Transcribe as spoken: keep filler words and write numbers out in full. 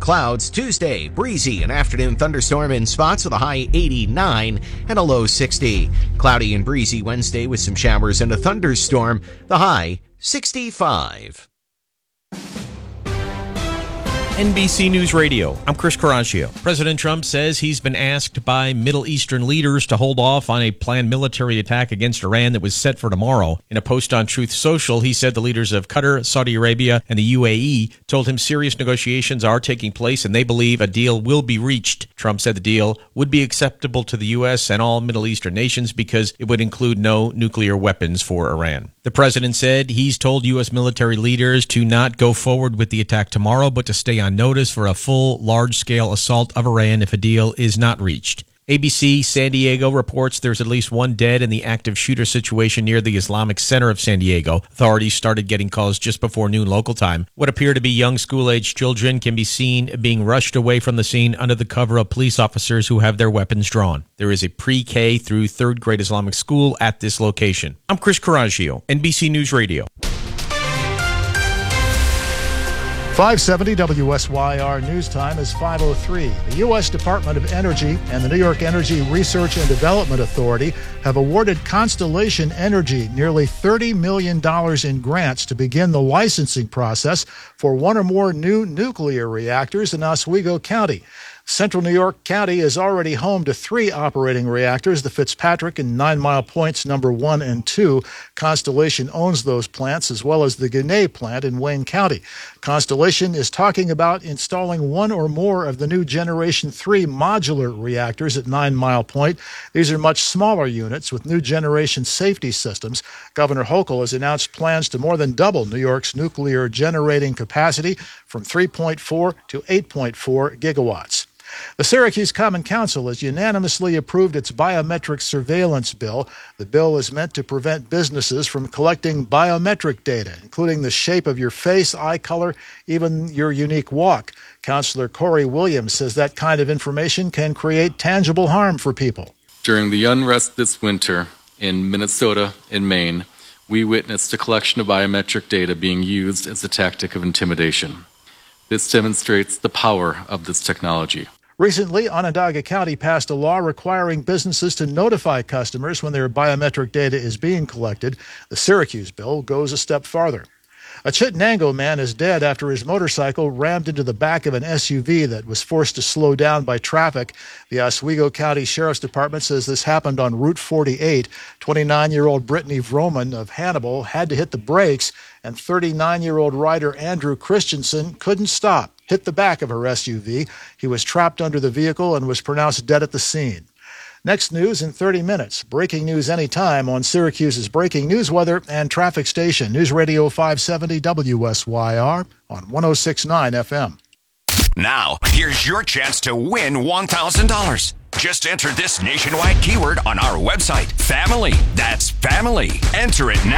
clouds. Tuesday, breezy, an afternoon thunderstorm in spots with a high eighty-nine and a low sixty. Cloudy and breezy Wednesday with some showers and a thunderstorm, the high sixty-five. N B C News Radio, I'm Chris Caraccio. President Trump says he's been asked by Middle Eastern leaders to hold off on a planned military attack against Iran that was set for tomorrow. In a post on Truth Social, he said the leaders of Qatar, Saudi Arabia, and the U A E told him serious negotiations are taking place and they believe a deal will be reached. Trump said the deal would be acceptable to the U S and all Middle Eastern nations because it would include no nuclear weapons for Iran. The president said he's told U S military leaders to not go forward with the attack tomorrow, but to stay on notice for a full, large-scale assault of Iran if a deal is not reached. A B C San Diego reports there's at least one dead in the active shooter situation near the Islamic Center of San Diego. Authorities started getting calls just before noon local time. What appear to be young school-aged children can be seen being rushed away from the scene under the cover of police officers who have their weapons drawn. There is a pre-K through third grade Islamic school at this location. I'm Chris Caraccio, N B C News Radio. five seventy W S Y R News Time is five oh three. The U S Department of Energy and the New York Energy Research and Development Authority have awarded Constellation Energy nearly thirty million dollars in grants to begin the licensing process for one or more new nuclear reactors in Oswego County. Central New York County is already home to three operating reactors, the Fitzpatrick and Nine Mile Point's number one and two. Constellation owns those plants, as well as the Ginna plant in Wayne County. Constellation is talking about installing one or more of the new Generation three modular reactors at Nine Mile Point. These are much smaller units with new generation safety systems. Governor Hochul has announced plans to more than double New York's nuclear generating capacity from three point four to eight point four gigawatts. The Syracuse Common Council has unanimously approved its biometric surveillance bill. The bill is meant to prevent businesses from collecting biometric data, including the shape of your face, eye color, even your unique walk. Councilor Corey Williams says that kind of information can create tangible harm for people. During the unrest this winter in Minnesota and Maine, we witnessed a collection of biometric data being used as a tactic of intimidation. This demonstrates the power of this technology. Recently, Onondaga County passed a law requiring businesses to notify customers when their biometric data is being collected. The Syracuse bill goes a step farther. A Chittenango man is dead after his motorcycle rammed into the back of an S U V that was forced to slow down by traffic. The Oswego County Sheriff's Department says this happened on Route forty-eight. twenty-nine-year-old Brittany Vroman of Hannibal had to hit the brakes, and thirty-nine-year-old rider Andrew Christensen couldn't stop, hit the back of her S U V. He was trapped under the vehicle and was pronounced dead at the scene. Next news in thirty minutes. Breaking news anytime on Syracuse's breaking news, weather, and traffic station. News Radio five seventy W S Y R on one oh six point nine F M. Now, here's your chance to win one thousand dollars. Just enter this nationwide keyword on our website, family. That's family. Enter it now.